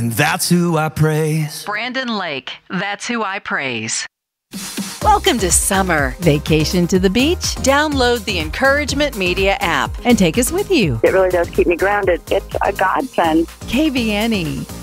and that's who I praise. Brandon Lake, that's who I praise. Welcome to summer. Vacation to the beach? Download the Encouragement Media app and take us with you. It really does keep me grounded. It's a godsend. KVNE,